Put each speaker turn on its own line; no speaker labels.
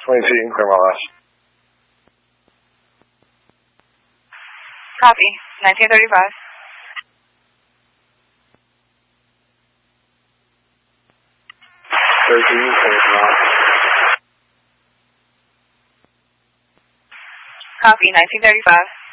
22, you can clear my last.
Copy. 1935.
You can clear my last.
Copy. 1935.